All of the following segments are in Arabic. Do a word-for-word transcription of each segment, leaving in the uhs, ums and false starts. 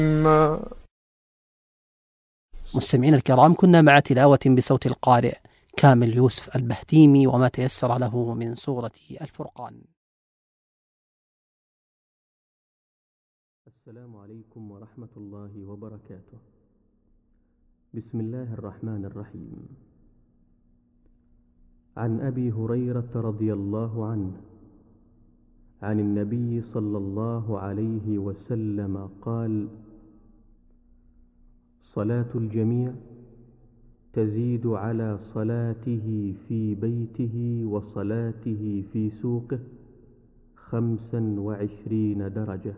مستمعين الكرام، كنا مع تلاوة بصوت القارئ كامل يوسف البهتيمي وما تيسر له من سورة الفرقان. السلام عليكم ورحمة الله وبركاته. بسم الله الرحمن الرحيم. عن أبي هريرة رضي الله عنه عن النبي صلى الله عليه وسلم قال: صلاة الجميع تزيد على صلاته في بيته وصلاته في سوقه خمسا وعشرين درجة،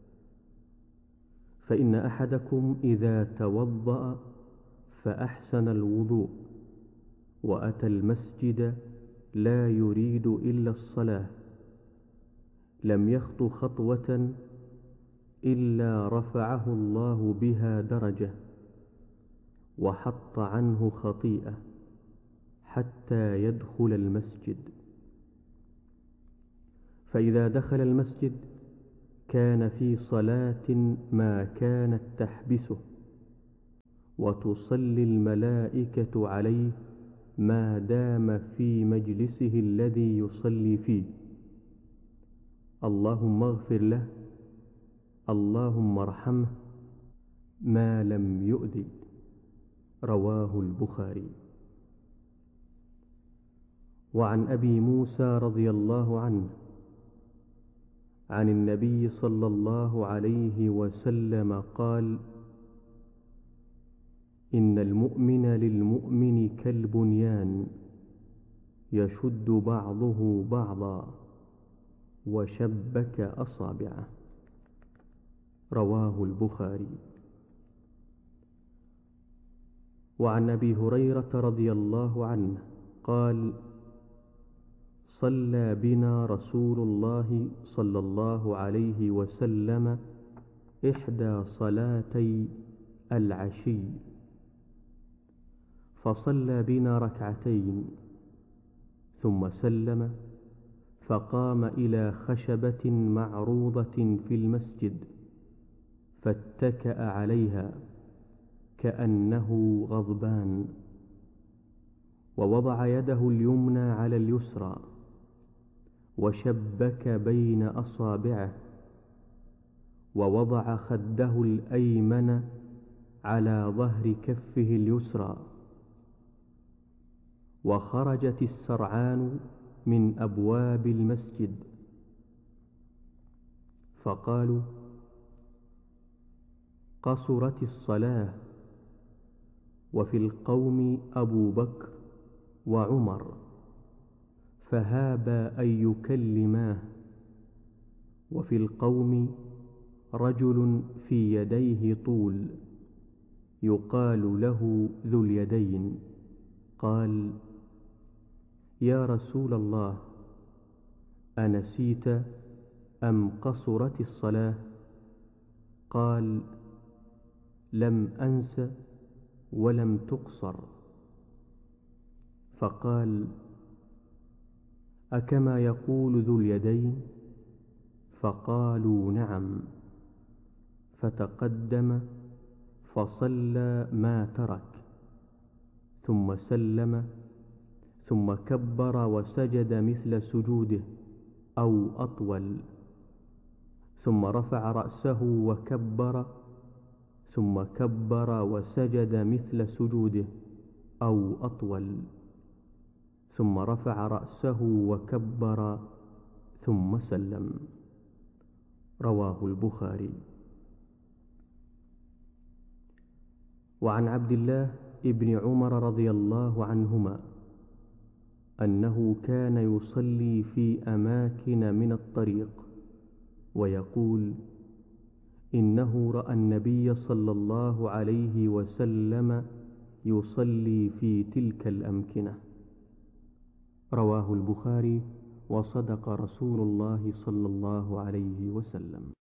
فإن أحدكم إذا توضأ فأحسن الوضوء وأتى المسجد لا يريد إلا الصلاة لم يخط خطوة إلا رفعه الله بها درجة وحط عنه خطيئة حتى يدخل المسجد. فإذا دخل المسجد كان في صلاة ما كانت تحبسه، وتصلي الملائكة عليه ما دام في مجلسه الذي يصلي فيه: اللهم اغفر له، اللهم ارحمه، ما لم يؤذي. رواه البخاري. وعن أبي موسى رضي الله عنه عن النبي صلى الله عليه وسلم قال: إن المؤمن للمؤمن كالبنيان يشد بعضه بعضا وشبك أصابعه. رواه البخاري. وعن أبي هريرة رضي الله عنه قال: صلى بنا رسول الله صلى الله عليه وسلم إحدى صلاتي العشي، فصلى بنا ركعتين ثم سلم، فقام إلى خشبة معروضة في المسجد فاتكأ عليها كأنه غضبان، ووضع يده اليمنى على اليسرى وشبك بين أصابعه، ووضع خده الأيمن على ظهر كفه اليسرى، وخرجت السرعان من أبواب المسجد، فقالوا: قصرت الصلاة. وفي القوم أبو بكر وعمر فهابا أن يكلماه، وفي القوم رجل في يديه طول يقال له ذو اليدين، قال: يا رسول الله، أنسيت أم قصرت الصلاة؟ قال: لم أنس ولم تقصر. فقال: أكما يقول ذو اليدين؟ فقالوا: نعم. فتقدم فصلى ما ترك، ثم سلم، ثم كبر وسجد مثل سجوده أو أطول، ثم رفع رأسه وكبر، ثم كبر وسجد مثل سجوده أو أطول، ثم رفع رأسه وكبر ثم سلم. رواه البخاري. وعن عبد الله ابن عمر رضي الله عنهما أنه كان يصلي في أماكن من الطريق ويقول: إنه رأى النبي صلى الله عليه وسلم يصلي في تلك الأمكنة. رواه البخاري. وصدق رسول الله صلى الله عليه وسلم.